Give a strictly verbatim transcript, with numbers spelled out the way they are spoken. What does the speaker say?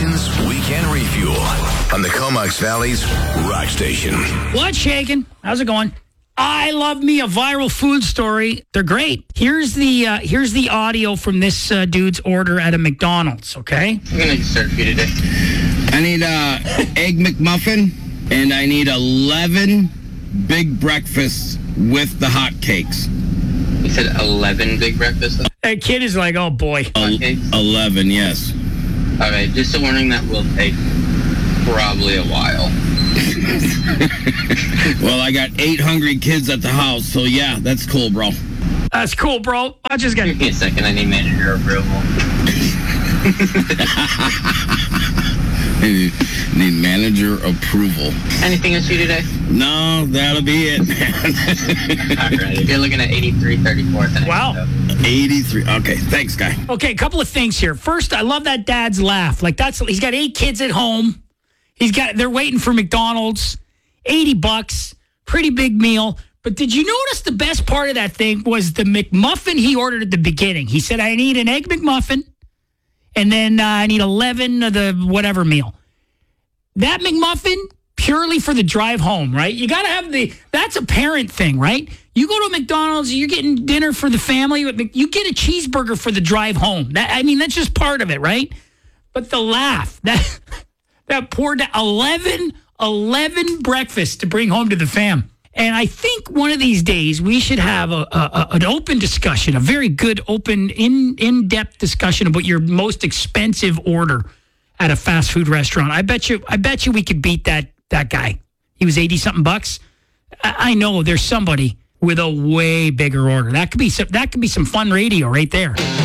Station's Weekend Refuel on the Comox Valley's Rock Station. What's shaking? How's it going? I love me a viral food story. They're great. Here's the uh, here's the audio from this uh, dude's order at a McDonald's, okay? I'm going to serve you today. I need a Egg McMuffin, and I need eleven big breakfasts with the hot cakes. You said eleven big breakfasts? That kid is like, oh, boy. El- eleven, yes. All right, just a warning that will take probably a while. Well, I got eight hungry kids at the house, so yeah, that's cool, bro. That's cool, bro. I just got... Give me a second, I need manager approval. Need manager approval. Anything else you today? No, that'll be it, man. All right, you're looking at eighty-three thirty-four. Wow. eighty-three. Okay, thanks, guy. Okay, a couple of things here. First, I love that dad's laugh. Like, that's... He's got eight kids at home. He's got... They're waiting for McDonald's. eighty bucks. Pretty big meal. But did you notice the best part of that thing was the McMuffin he ordered at the beginning? He said, I need an Egg McMuffin. And then uh, I need eleven of the whatever meal. That McMuffin, purely for the drive home, right? You got to have the, that's a parent thing, right? You go to McDonald's, you're getting dinner for the family. You get a cheeseburger for the drive home. That, I mean, that's just part of it, right? But the laugh, that, that poured eleven, eleven breakfasts to bring home to the fam. And I think one of these days we should have a, a, an open discussion, a very good, open, in, in-depth discussion about your most expensive order at a fast food restaurant. I bet you, I bet you we could beat that that guy. He was eighty something bucks. I, I know there's somebody with a way bigger order. That could be some, that could be some fun radio right there.